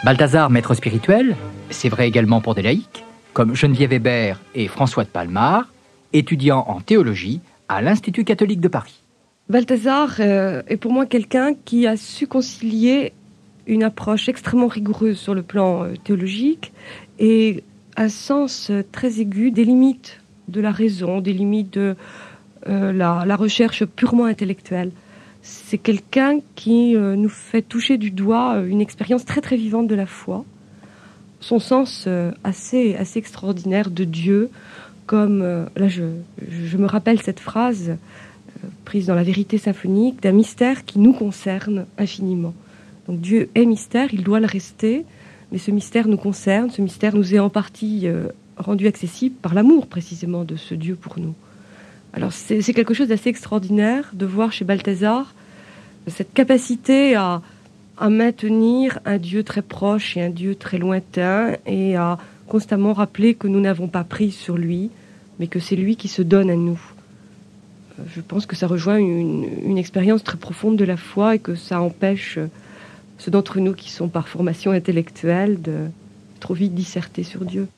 Balthazar, maître spirituel, c'est vrai également pour des laïcs, comme Geneviève Hébert et François de Palmar, étudiants en théologie à l'Institut catholique de Paris. Balthazar est pour moi quelqu'un qui a su concilier une approche extrêmement rigoureuse sur le plan théologique et un sens très aigu des limites de la raison, des limites de la recherche purement intellectuelle. C'est quelqu'un qui nous fait toucher du doigt une expérience très très vivante de la foi, son sens assez extraordinaire de Dieu, comme là je me rappelle cette phrase prise dans la vérité symphonique, d'un mystère qui nous concerne infiniment. Donc Dieu est mystère, il doit le rester, mais ce mystère nous concerne, ce mystère nous est en partie rendu accessible par l'amour précisément de ce Dieu pour nous. Alors c'est quelque chose d'assez extraordinaire de voir chez Balthazar cette capacité à maintenir un Dieu très proche et un Dieu très lointain et à constamment rappeler que nous n'avons pas prise sur lui, mais que c'est lui qui se donne à nous. Je pense que ça rejoint une expérience très profonde de la foi et que ça empêche ceux d'entre nous qui sont par formation intellectuelle de trop vite disserter sur Dieu.